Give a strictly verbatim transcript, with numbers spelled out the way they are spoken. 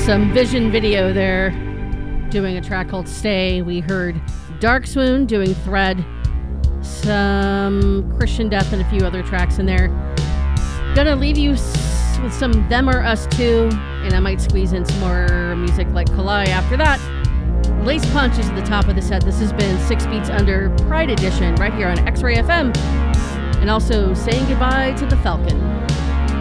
Some Vision Video there, doing a track called Stay. We heard Dark Swoon doing Thread, some Christian Death, and a few other tracks in there. Gonna leave you s- with some Them or Us Too, and I might squeeze in some more music like Kalai after that. Lace Punch is at the top of the set. This has been Six Beats Under Pride Edition right here on X-Ray F M, and also saying goodbye to the Falcon.